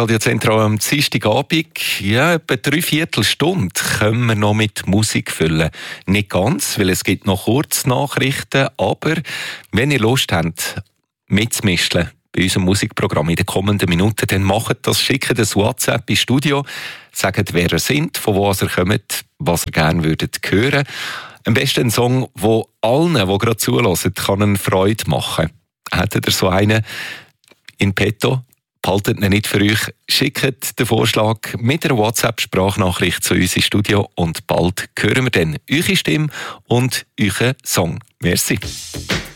Radio Zentral am Dienstagabend. Ja, etwa 3/4 Stunde können wir noch mit Musik füllen. Nicht ganz, weil es gibt noch Kurznachrichten, aber wenn ihr Lust habt, mitzumischen bei unserem Musikprogramm in den kommenden Minuten, dann macht das, schickt das WhatsApp ins Studio, sagt, wer ihr seid, von wo ihr kommt, was ihr gerne würdet hören. Am besten ein Song, der allen, die gerade zuhören, kann eine Freude machen. Hättet ihr so einen in petto? Behaltet ihn nicht für euch. Schickt den Vorschlag mit einer WhatsApp-Sprachnachricht zu uns ins Studio und bald hören wir dann eure Stimme und euren Song. Merci.